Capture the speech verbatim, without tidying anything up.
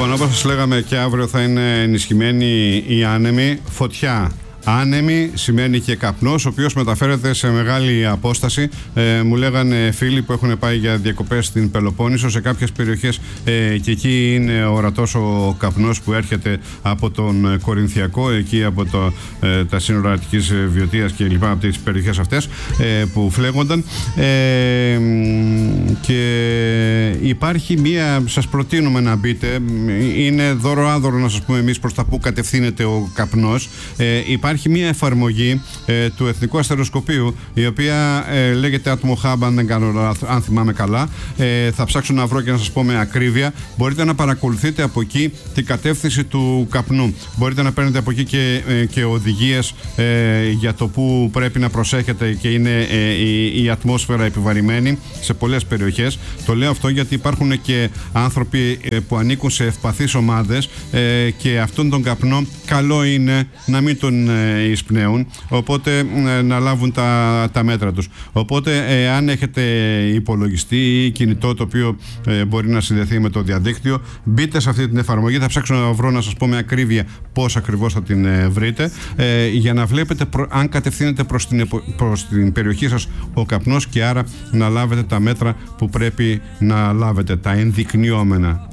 Λοιπόν, όπως σας λέγαμε, και αύριο θα είναι ενισχυμένη η άνεμη φωτιά. Άνεμη σημαίνει και καπνός, ο οποίος μεταφέρεται σε μεγάλη απόσταση. Ε, μου λέγανε φίλοι που έχουν πάει για διακοπές στην Πελοπόννησο, σε κάποιες περιοχές ε, και εκεί είναι ορατός ο καπνός που έρχεται από τον Κορινθιακό, εκεί από το, ε, τα σύνορα Αττικής Βιωτίας και λοιπά, από τις περιοχές αυτές ε, που φλέγονταν. Ε, και υπάρχει μία, σας προτείνουμε να μπείτε, είναι δώρο-άδωρο να σας πούμε εμείς προς τα που κατευθύνεται ο καπνός. Ε, Υπάρχει μια εφαρμογή ε, του Εθνικού Αστεροσκοπείου, η οποία ε, λέγεται Atmo Hub, αν, δεν κάνω, αν θυμάμαι καλά. Ε, θα ψάξω να βρω και να σας πω με ακρίβεια. Μπορείτε να παρακολουθείτε από εκεί την κατεύθυνση του καπνού. Μπορείτε να παίρνετε από εκεί και, ε, και οδηγίες ε, για το που πρέπει να προσέχετε, και είναι ε, η, η ατμόσφαιρα επιβαρημένη σε πολλές περιοχές. Το λέω αυτό γιατί υπάρχουν και άνθρωποι ε, που ανήκουν σε ευπαθείς ομάδες ε, και αυτόν τον καπνό καλό είναι να μην τον ε, εισπνέουν, οπότε ε, να λάβουν τα, τα μέτρα τους. Οπότε ε, αν έχετε υπολογιστή ή κινητό το οποίο ε, μπορεί να συνδεθεί με το διαδίκτυο, μπείτε σε αυτή την εφαρμογή. Θα ψάξω να βρω, να σας πω με ακρίβεια πώς ακριβώς θα την ε, βρείτε, ε, για να βλέπετε προ, αν κατευθύνεται προς την, προς την περιοχή σας ο καπνός, και άρα να λάβετε τα μέτρα που πρέπει να λάβετε, τα ενδεικνυόμενα.